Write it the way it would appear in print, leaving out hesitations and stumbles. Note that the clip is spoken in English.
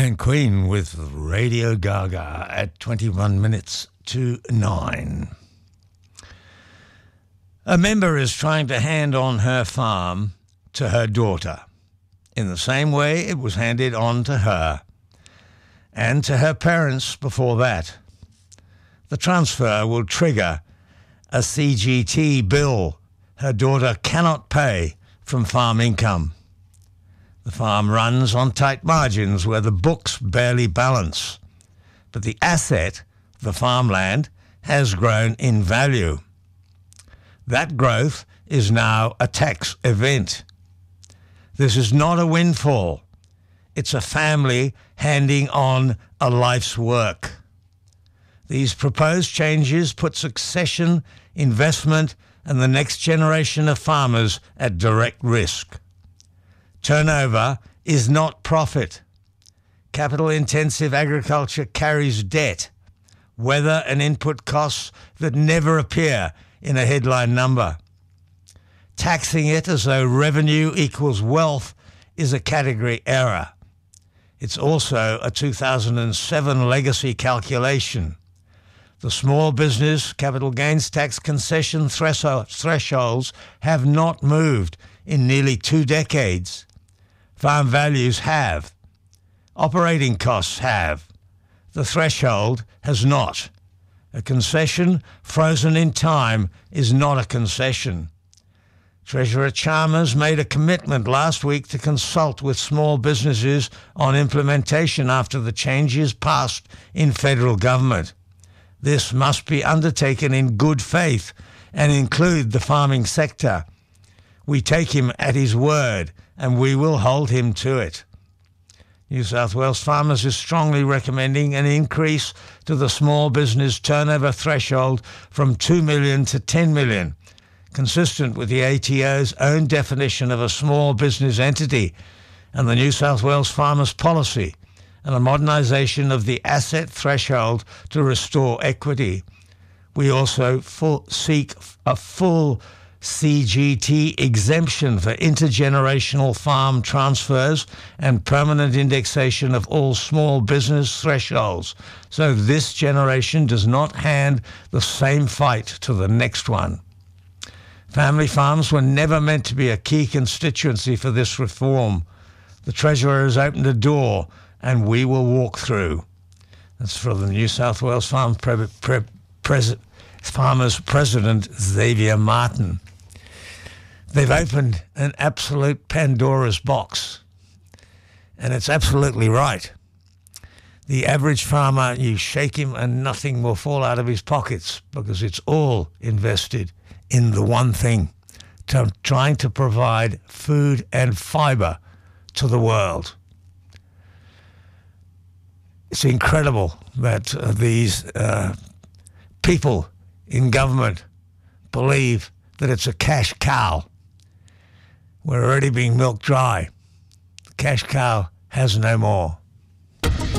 And Queen with Radio Gaga at 21 minutes to 9. A member is trying to hand on her farm to her daughter in the same way it was handed on to her and to her parents before that. The transfer will trigger a CGT bill her daughter cannot pay from farm income. The farm runs on tight margins where the books barely balance, but the asset, the farmland, has grown in value. That growth is now a tax event. This is not a windfall. It's a family handing on a life's work. These proposed changes put succession, investment, and the next generation of farmers at direct risk. Turnover is not profit. Capital-intensive agriculture carries debt, weather and input costs that never appear in a headline number. Taxing it as though revenue equals wealth is a category error. It's also a 2007 legacy calculation. The small business capital gains tax concession thresholds have not moved in nearly 2 decades. Farm values have. Operating costs have. The threshold has not. A concession frozen in time is not a concession. Treasurer Chalmers made a commitment last week to consult with small businesses on implementation after the changes passed in federal government. This must be undertaken in good faith and include the farming sector. We take him at his word and we will hold him to it. New South Wales Farmers is strongly recommending an increase to the small business turnover threshold from 2 million to 10 million, consistent with the ATO's own definition of a small business entity and the New South Wales Farmers policy, and a modernisation of the asset threshold to restore equity. We also seek a full CGT exemption for intergenerational farm transfers and permanent indexation of all small business thresholds, so this generation does not hand the same fight to the next one. Family farms were never meant to be a key constituency for this reform. The Treasurer has opened a door and we will walk through. That's from the New South Wales Farmers President Xavier Martin. They've opened an absolute Pandora's box, and it's absolutely right. The average farmer, you shake him and nothing will fall out of his pockets because it's all invested in the one thing, trying to provide food and fibre to the world. It's incredible that these people in government believe that it's a cash cow. We're already being milked dry. The cash cow has no more.